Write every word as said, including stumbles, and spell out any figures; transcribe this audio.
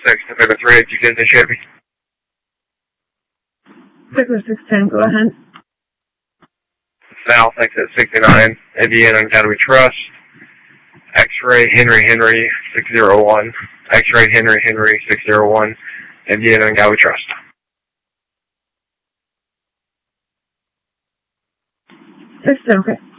six, November three eight, you get the Chevy. Stickler six ten, go ahead. South, exit sixty-nine, Indiana Academy Trust. X-ray Henry Henry six zero one. X-ray Henry Henry six zero one, Indiana Academy Trust. six ten, okay.